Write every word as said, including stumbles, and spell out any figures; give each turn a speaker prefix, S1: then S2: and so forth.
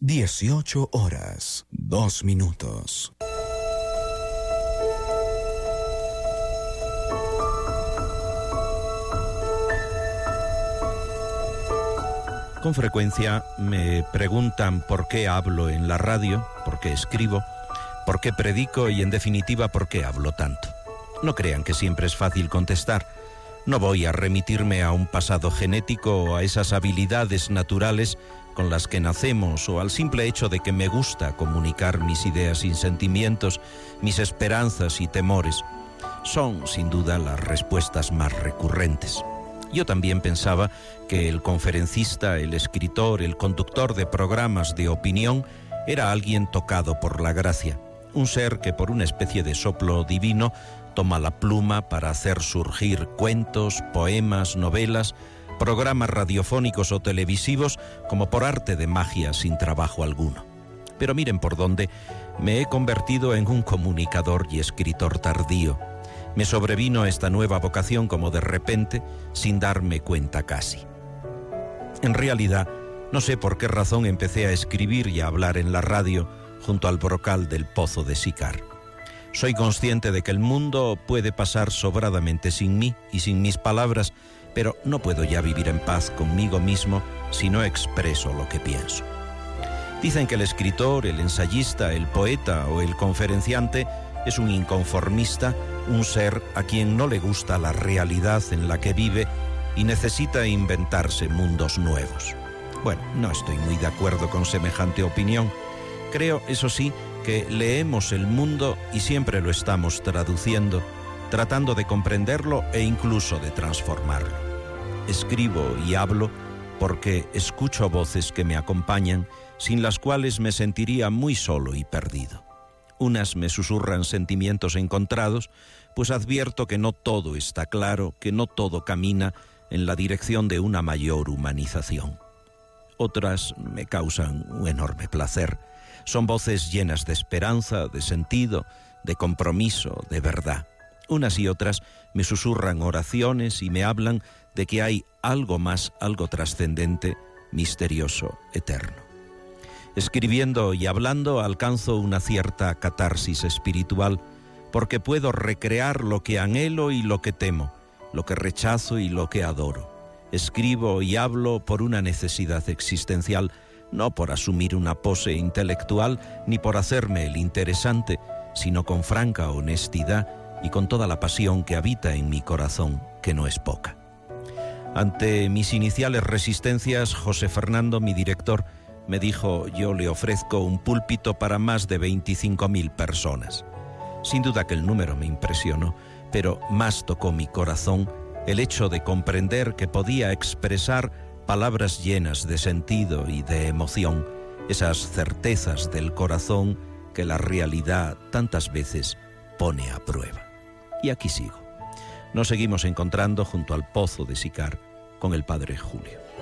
S1: dieciocho horas, dos minutos.
S2: Con frecuencia me preguntan por qué hablo en la radio, por qué escribo, por qué predico y, en definitiva, por qué hablo tanto. No crean que siempre es fácil contestar. No voy a remitirme a un pasado genético o a esas habilidades naturales con las que nacemos o al simple hecho de que me gusta comunicar mis ideas y sentimientos, mis esperanzas y temores. Son, sin duda, las respuestas más recurrentes. Yo también pensaba que el conferencista, el escritor, el conductor de programas de opinión era alguien tocado por la gracia, un ser que por una especie de soplo divino toma la pluma para hacer surgir cuentos, poemas, novelas, programas radiofónicos o televisivos como por arte de magia sin trabajo alguno. Pero miren por dónde me he convertido en un comunicador y escritor tardío. Me sobrevino esta nueva vocación como de repente, sin darme cuenta casi. En realidad, no sé por qué razón empecé a escribir y a hablar en la radio junto al brocal del Pozo de Sicar. Soy consciente de que el mundo puede pasar sobradamente sin mí y sin mis palabras, pero no puedo ya vivir en paz conmigo mismo si no expreso lo que pienso. Dicen que el escritor, el ensayista, el poeta o el conferenciante es un inconformista, un ser a quien no le gusta la realidad en la que vive y necesita inventarse mundos nuevos. Bueno, no estoy muy de acuerdo con semejante opinión. Creo, eso sí, que leemos el mundo y siempre lo estamos traduciendo, tratando de comprenderlo e incluso de transformarlo. Escribo y hablo porque escucho voces que me acompañan, sin las cuales me sentiría muy solo y perdido. Unas me susurran sentimientos encontrados, pues advierto que no todo está claro, que no todo camina en la dirección de una mayor humanización. Otras me causan un enorme placer. Son voces llenas de esperanza, de sentido, de compromiso, de verdad. Unas y otras me susurran oraciones y me hablan de que hay algo más, algo trascendente, misterioso, eterno. Escribiendo y hablando alcanzo una cierta catarsis espiritual, porque puedo recrear lo que anhelo y lo que temo, lo que rechazo y lo que adoro. Escribo y hablo por una necesidad existencial, no por asumir una pose intelectual ni por hacerme el interesante, sino con franca honestidad y con toda la pasión que habita en mi corazón, que no es poca. Ante mis iniciales resistencias, José Fernando, mi director, me dijo: yo le ofrezco un púlpito para más de veinticinco mil personas. Sin duda que el número me impresionó, pero más tocó mi corazón el hecho de comprender que podía expresar palabras llenas de sentido y de emoción, esas certezas del corazón que la realidad tantas veces pone a prueba. Y aquí sigo. Nos seguimos encontrando junto al Pozo de Sicar con el Padre Julio.